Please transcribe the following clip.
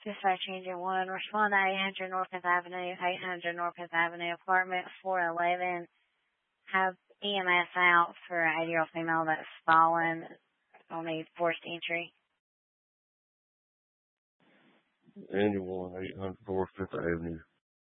Dispatch Engine 1, respond to 800 North 5th Avenue, 800 North 5th Avenue, apartment 411. Have EMS out for an 80-year-old female that's fallen on the forced entry. Engine 1, 800 North 5th Avenue.